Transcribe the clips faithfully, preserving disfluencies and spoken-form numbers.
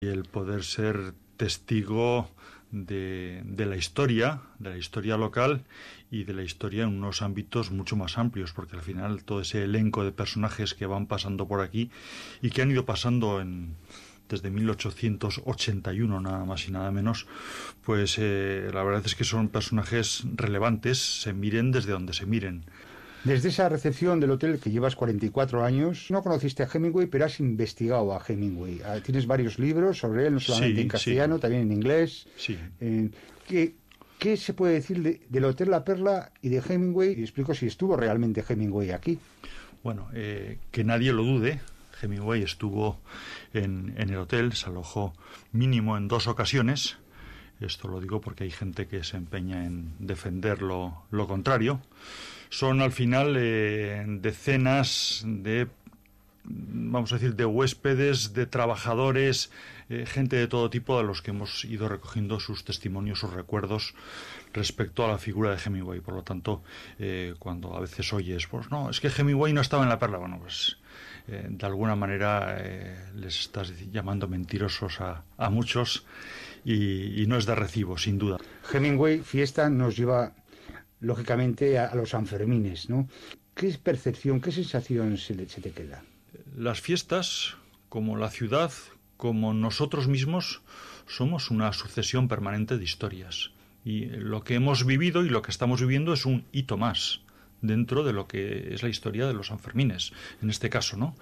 y el poder ser testigo de, de la historia, de la historia local y de la historia en unos ámbitos mucho más amplios, porque al final todo ese elenco de personajes que van pasando por aquí y que han ido pasando en desde mil ochocientos ochenta y uno nada más y nada menos, pues eh, la verdad es que son personajes relevantes, se miren desde donde se miren. Desde esa recepción del hotel que llevas cuarenta y cuatro años, no conociste a Hemingway, pero has investigado a Hemingway. Tienes varios libros sobre él, no solamente Sí, en castellano, sí. también en inglés. Sí. Eh, ¿qué, ¿Qué se puede decir de, del Hotel La Perla y de Hemingway? Y explico si estuvo realmente Hemingway aquí. Bueno, eh, que nadie lo dude, Hemingway estuvo en, en el hotel, se alojó mínimo en dos ocasiones. Esto lo digo porque hay gente que se empeña en defender lo, lo contrario. Son al final eh, decenas de, vamos a decir, de huéspedes, de trabajadores, eh, gente de todo tipo a los que hemos ido recogiendo sus testimonios, sus recuerdos respecto a la figura de Hemingway. Por lo tanto, eh, cuando a veces oyes, pues no, es que Hemingway no estaba en La Perla, bueno, pues eh, de alguna manera eh, les estás llamando mentirosos a, a muchos y, y no es de recibo, sin duda. Hemingway, fiesta, nos lleva lógicamente a, a los Sanfermines, ¿no? ¿Qué percepción, qué sensación se, le, se te queda? Las fiestas, como la ciudad, como nosotros mismos, somos una sucesión permanente de historias. Y lo que hemos vivido y lo que estamos viviendo es un hito más dentro de lo que es la historia de los Sanfermines, en este caso, ¿no?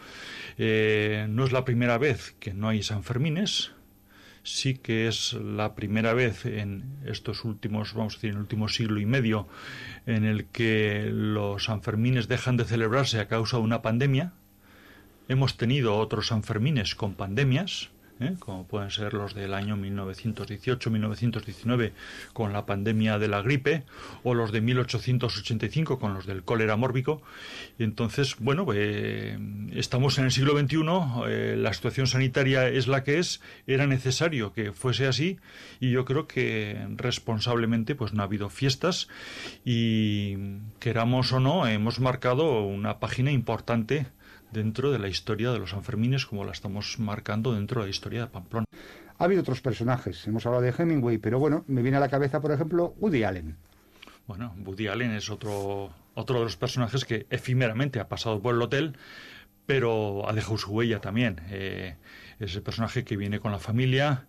Eh, no es la primera vez que no hay Sanfermines. Sí que es la primera vez en estos últimos, vamos a decir, en el último siglo y medio, en el que los Sanfermines dejan de celebrarse a causa de una pandemia. Hemos tenido otros Sanfermines con pandemias, ¿eh? como pueden ser los del año mil novecientos dieciocho mil novecientos diecinueve con la pandemia de la gripe, o los de mil ochocientos ochenta y cinco con los del cólera mórbico. Y entonces, bueno, eh, estamos en el siglo veintiuno, eh, la situación sanitaria es la que es, era necesario que fuese así, y yo creo que responsablemente pues no ha habido fiestas, y queramos o no, hemos marcado una página importante dentro de la historia de los Sanfermines, como la estamos marcando dentro de la historia de Pamplona. Ha habido otros personajes, hemos hablado de Hemingway, pero bueno, me viene a la cabeza, por ejemplo, Woody Allen. Bueno, Woody Allen es otro, otro de los personajes que efímeramente ha pasado por el hotel, pero ha dejado su huella también. Eh, es el personaje que viene con la familia.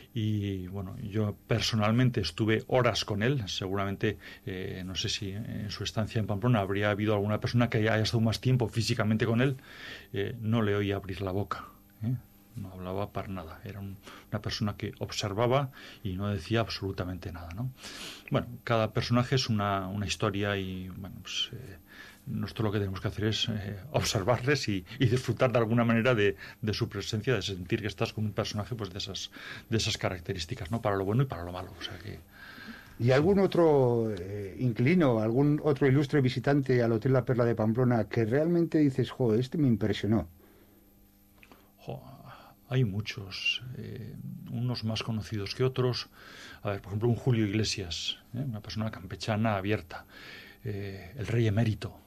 Y bueno, yo personalmente estuve horas con él. Seguramente, eh, no sé si en su estancia en Pamplona habría habido alguna persona que haya estado más tiempo físicamente con él. Eh, no le oía abrir la boca, ¿eh? No hablaba para nada. Era un, una persona que observaba y no decía absolutamente nada, ¿no? Bueno, cada personaje es una, una historia y, bueno, pues eh, nosotros lo que tenemos que hacer es eh, observarles y, y disfrutar de alguna manera de, de su presencia, de sentir que estás con un personaje pues de esas, de esas características, ¿no? Para lo bueno y para lo malo. O sea que... ¿Y algún otro eh, inquilino, algún otro ilustre visitante al Hotel La Perla de Pamplona que realmente dices, jo, este me impresionó? Jo, hay muchos, eh, unos más conocidos que otros. A ver, por ejemplo, un Julio Iglesias, ¿eh? Una persona campechana abierta. Eh, el rey emérito,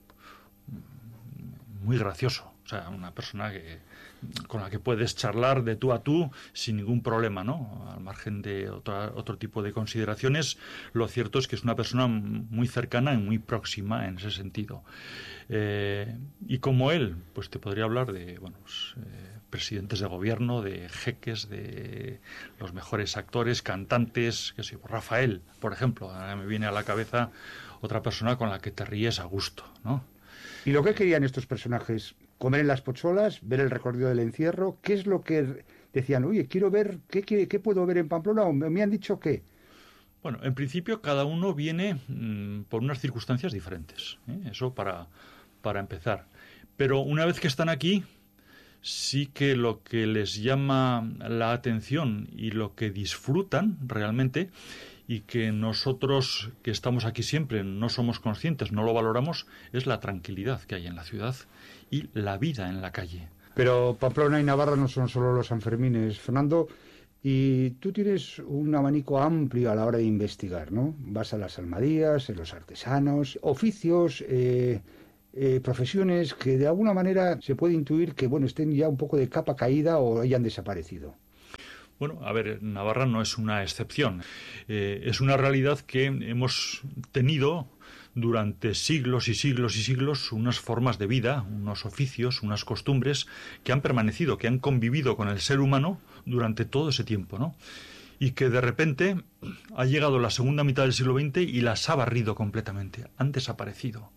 muy gracioso. O sea, una persona que, con la que puedes charlar de tú a tú sin ningún problema, ¿no? Al margen de otra, otro tipo de consideraciones, lo cierto es que es una persona muy cercana y muy próxima en ese sentido. Eh, y como él, pues te podría hablar de, bueno, pues, eh, presidentes de gobierno, de jeques, de los mejores actores, cantantes, qué sé yo, Rafael, por ejemplo. Ahora me viene a la cabeza otra persona con la que te ríes a gusto, ¿no? ¿Y lo que querían estos personajes? ¿Comer en las pocholas? ¿Ver el recorrido del encierro? ¿Qué es lo que decían? Oye, quiero ver, ¿qué, qué, qué puedo ver en Pamplona? ¿O me han dicho qué? Bueno, en principio cada uno viene mmm, por unas circunstancias diferentes, ¿eh? Eso para, para empezar. Pero una vez que están aquí, sí que lo que les llama la atención y lo que disfrutan realmente, y que nosotros que estamos aquí siempre no somos conscientes, no lo valoramos, es la tranquilidad que hay en la ciudad y la vida en la calle. Pero Pamplona y Navarra no son solo los Sanfermines, Fernando, y tú tienes un abanico amplio a la hora de investigar, ¿no? Vas a las almadías, en los artesanos, oficios, eh, eh, profesiones que de alguna manera se puede intuir que, bueno, estén ya un poco de capa caída o hayan desaparecido. Bueno, a ver, Navarra no es una excepción. Eh, es una realidad que hemos tenido durante siglos y siglos y siglos unas formas de vida, unos oficios, unas costumbres que han permanecido, que han convivido con el ser humano durante todo ese tiempo, ¿no? Y que de repente ha llegado la segunda mitad del siglo veinte y las ha barrido completamente, han desaparecido.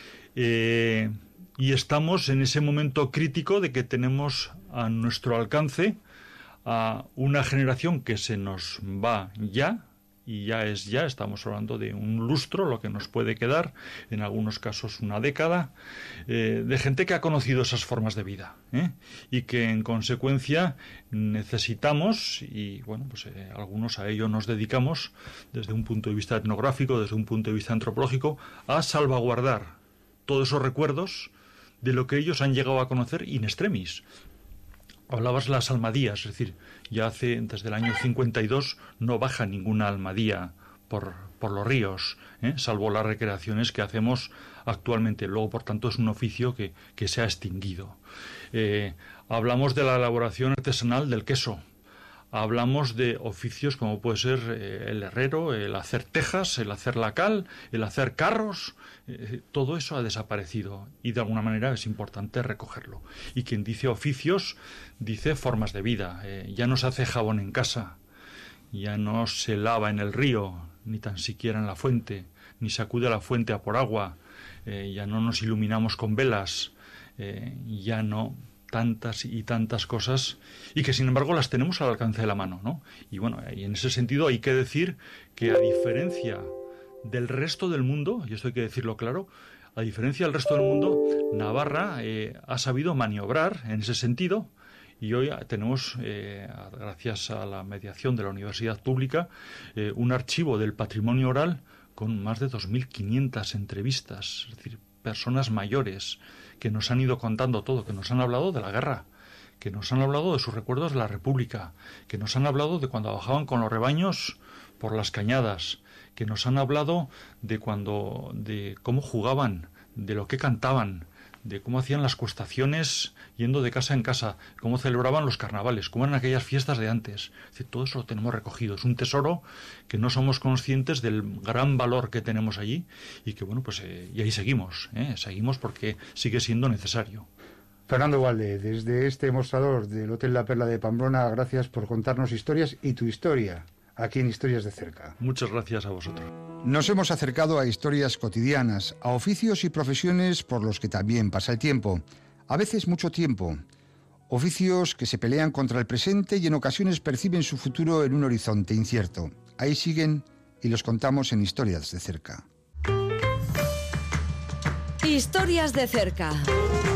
Eh, y estamos en ese momento crítico de que tenemos a nuestro alcance a una generación que se nos va ya, y ya es ya, estamos hablando de un lustro, lo que nos puede quedar, en algunos casos una década, eh, de gente que ha conocido esas formas de vida, ¿eh? Y que en consecuencia necesitamos, y bueno, pues eh, algunos a ello nos dedicamos, desde un punto de vista etnográfico, desde un punto de vista antropológico, a salvaguardar todos esos recuerdos de lo que ellos han llegado a conocer in extremis. Hablabas las almadías, es decir, ya hace, desde el año cincuenta y dos, no baja ninguna almadía por, por los ríos, ¿eh? Salvo las recreaciones que hacemos actualmente. Luego, por tanto, es un oficio que, que se ha extinguido. Eh, hablamos de la elaboración artesanal del queso. Hablamos de oficios como puede ser eh, el herrero, el hacer tejas, el hacer la cal, el hacer carros. Eh, todo eso ha desaparecido y de alguna manera es importante recogerlo. Y quien dice oficios, dice formas de vida. Eh, ya no se hace jabón en casa, ya no se lava en el río, ni tan siquiera en la fuente, ni se acude a la fuente a por agua, eh, ya no nos iluminamos con velas, eh, ya no... tantas y tantas cosas, y que sin embargo las tenemos al alcance de la mano, ¿no? Y bueno, y en ese sentido hay que decir que a diferencia del resto del mundo, y esto hay que decirlo claro, a diferencia del resto del mundo, Navarra eh, ha sabido maniobrar en ese sentido, y hoy tenemos, eh, gracias a la mediación de la Universidad Pública, eh, un archivo del patrimonio oral con más de dos mil quinientas entrevistas, es decir, personas mayores que nos han ido contando todo, que nos han hablado de la guerra, que nos han hablado de sus recuerdos de la República, que nos han hablado de cuando bajaban con los rebaños por las cañadas, que nos han hablado de cuando, de cómo jugaban, de lo que cantaban, de cómo hacían las cuestaciones yendo de casa en casa, cómo celebraban los carnavales, cómo eran aquellas fiestas de antes. Es decir, todo eso lo tenemos recogido. Es un tesoro que no somos conscientes del gran valor que tenemos allí y que, bueno, pues eh, y ahí seguimos, ¿eh? Seguimos porque sigue siendo necesario. Fernando Valde, desde este mostrador del Hotel La Perla de Pamplona, gracias por contarnos historias y tu historia aquí en Historias de Cerca. Muchas gracias a vosotros. Nos hemos acercado a historias cotidianas, a oficios y profesiones por los que también pasa el tiempo, a veces mucho tiempo. Oficios que se pelean contra el presente y en ocasiones perciben su futuro en un horizonte incierto. Ahí siguen y los contamos en Historias de Cerca. Historias de Cerca.